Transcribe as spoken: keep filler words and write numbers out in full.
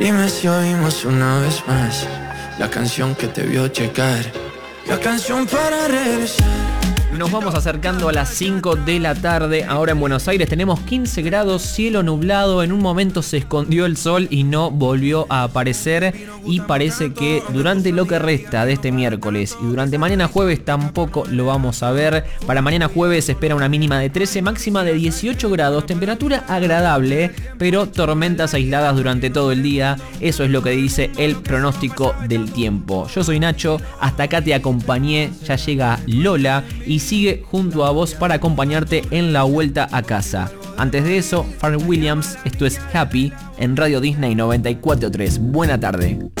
Dime si oímos una vez más la canción que te vio checar, la canción para regresar. Nos vamos acercando a las cinco de la tarde. Ahora en Buenos Aires tenemos quince grados, cielo nublado. En un momento se escondió el sol y no volvió a aparecer. Y parece que durante lo que resta de este miércoles y durante mañana jueves tampoco lo vamos a ver. Para mañana jueves se espera una mínima de trece, máxima de dieciocho grados. Temperatura agradable, pero tormentas aisladas durante todo el día. Eso es lo que dice el pronóstico del tiempo. Yo soy Nacho, hasta acá te acompañé. Ya llega Lola y sigue junto a vos para acompañarte en la vuelta a casa. Antes de eso, Pharrell Williams, esto es Happy en Radio Disney noventa y cuatro punto tres. Buena tarde.